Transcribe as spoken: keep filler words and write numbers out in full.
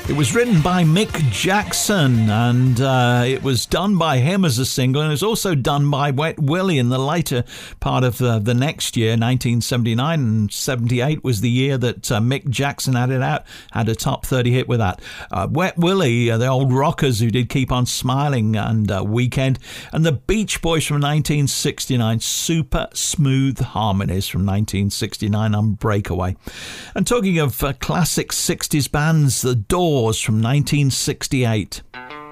It was written by Mick Jackson, and uh, it was done by him as a single, and it was also done by Wet Willie in the later part of uh, the next year, nineteen seventy-nine, and seventy-eight was the year that uh, Mick Jackson had it out, had a top thirty hit with that. Uh, Wet Willie, uh, the old rockers who did Keep on Smiling and uh, Weekend, and the Beach Boys from nineteen sixty-nine, Super Smooth Harmonies from nineteen sixty-nine on Breakaway. And talking of uh, classic sixties bands, The Doors from nineteen sixty-eight.